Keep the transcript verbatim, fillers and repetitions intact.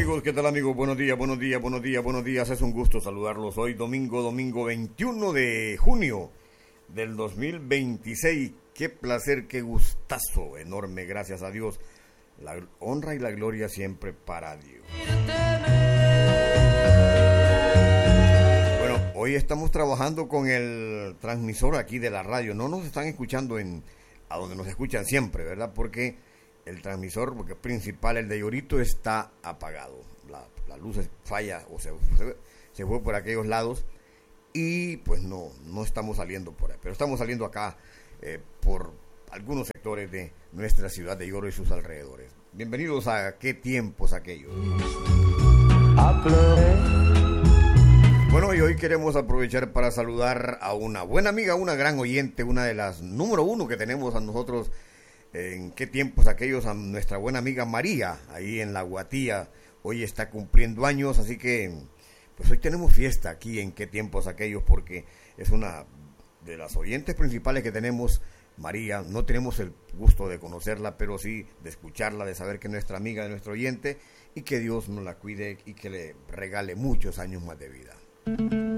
amigos? ¿Qué tal amigos? Buenos días, buenos días, buenos días, buenos días. Es un gusto saludarlos hoy domingo, domingo veintiuno de junio del dos mil veintiséis. Qué placer, qué gustazo enorme, gracias a Dios. La honra y la gloria siempre para Dios. Bueno, hoy estamos trabajando con el transmisor aquí de la radio. No nos están escuchando en a donde nos escuchan siempre, ¿verdad? Porque el transmisor porque principal, el de Llorito, está apagado. La, la luz falla o se, se, se fue por aquellos lados y pues no, no estamos saliendo por ahí. Pero estamos saliendo acá eh, por algunos sectores de nuestra ciudad de Lloro y sus alrededores. Bienvenidos a ¿Qué tiempos aquellos? Bueno, y hoy queremos aprovechar para saludar a una buena amiga, una gran oyente, una de las número uno que tenemos a nosotros en ¿Qué tiempos aquellos? A nuestra buena amiga María, ahí en La Guatía. Hoy está cumpliendo años, así que pues hoy tenemos fiesta aquí en ¿Qué tiempos aquellos? Porque es una de las oyentes principales que tenemos. María, no tenemos el gusto de conocerla, pero sí de escucharla, de saber que es nuestra amiga, de nuestro oyente, y que Dios nos la cuide y que le regale muchos años más de vida.